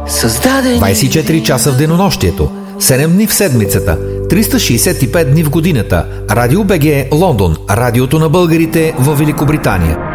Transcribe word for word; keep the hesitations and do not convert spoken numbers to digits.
създадени двайсет и четири часа в денонощието, седем дни в седмицата, триста шейсет и пет дни в годината. Радио БГ Лондон, радиото на българите във Великобритания.